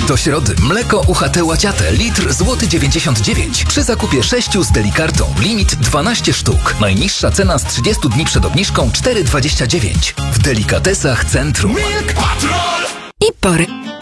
Do środy mleko UHT Łaciate litr złoty 99 przy zakupie 6 z Delikartą. Limit 12 sztuk. Najniższa cena z 30 dni przed obniżką 4,29. W Delikatesach Centrum. Milk Patrol! I pory.